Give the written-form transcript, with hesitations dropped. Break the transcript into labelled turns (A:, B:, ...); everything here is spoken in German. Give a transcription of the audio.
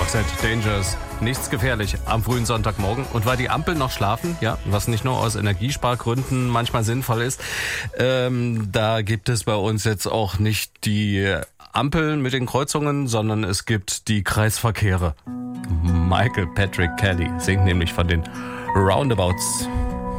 A: Roxette, Dangerous. Nichts gefährlich am frühen Sonntagmorgen. Und weil die Ampeln noch schlafen, ja, was nicht nur aus Energiespargründen manchmal sinnvoll ist, da gibt es bei uns jetzt auch nicht die Ampeln mit den Kreuzungen, sondern es gibt die Kreisverkehre. Michael Patrick Kelly singt nämlich von den Roundabouts.